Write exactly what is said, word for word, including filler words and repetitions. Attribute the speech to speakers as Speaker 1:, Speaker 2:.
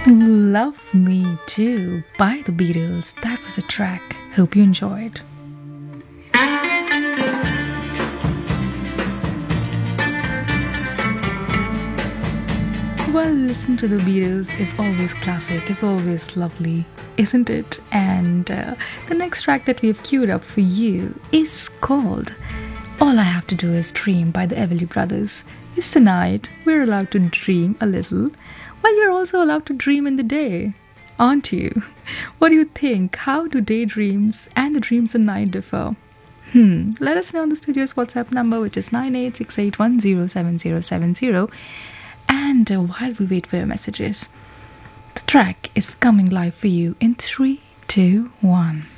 Speaker 1: Love Me Too by the Beatles. That was a track. Hope you enjoyed. Well, listening to the Beatles is always classic, it's always lovely, isn't it? And uh, the next track that we have queued up for you is called All I Have to Do Is Dream by the Everly Brothers. It's the night we're allowed to dream a little, while you're also allowed to dream in the day, aren't you? What do you think? How do daydreams and the dreams at night differ? Hmm, let us know on the studio's WhatsApp number, which is nine eight six eight one zero seven zero seven zero. And uh, while we wait for your messages, the track is coming live for you in three, two, one.